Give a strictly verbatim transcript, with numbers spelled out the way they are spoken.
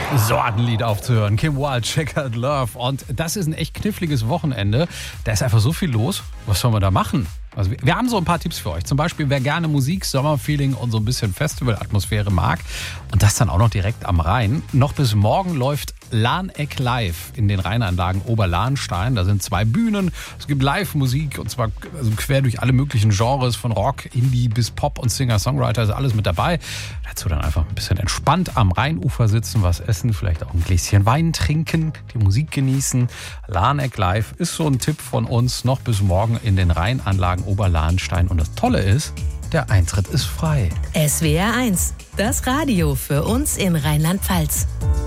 So ein Lied aufzuhören. Kim Wilde, Checkered Love. Und das ist ein echt kniffliges Wochenende. Da ist einfach so viel los. Was sollen wir da machen? Also wir, wir haben so ein paar Tipps für euch. Zum Beispiel, wer gerne Musik, Sommerfeeling und so ein bisschen Festivalatmosphäre mag. Und das dann auch noch direkt am Rhein. Noch bis morgen läuft Lahneck Live in den Rheinanlagen Oberlahnstein. Da sind zwei Bühnen. Es gibt Live-Musik und zwar also quer durch alle möglichen Genres, von Rock, Indie bis Pop und Singer-Songwriter. Ist alles mit dabei. Dazu dann einfach ein bisschen entspannt am Rheinufer sitzen, was essen, vielleicht auch ein Gläschen Wein trinken, die Musik genießen. Lahneck Live ist so ein Tipp von uns. Noch bis morgen in den Rheinanlagen Oberlahnstein. Und das Tolle ist, der Eintritt ist frei. S W R eins, das Radio für uns in Rheinland-Pfalz.